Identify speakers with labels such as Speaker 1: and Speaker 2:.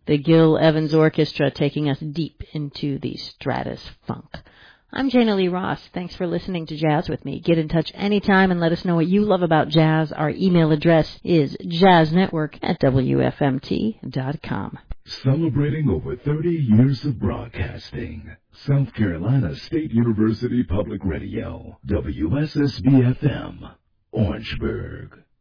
Speaker 1: The Gil Evans Orchestra taking us deep into the Stratus Funk. I'm Jana Lee Ross. Thanks for listening to Jazz with me. Get in touch anytime and let us know what you love about jazz. Our email address is jazznetwork@wfmt.com.
Speaker 2: Celebrating over 30 years of broadcasting. South Carolina State University Public Radio, WSSB-FM, Orangeburg.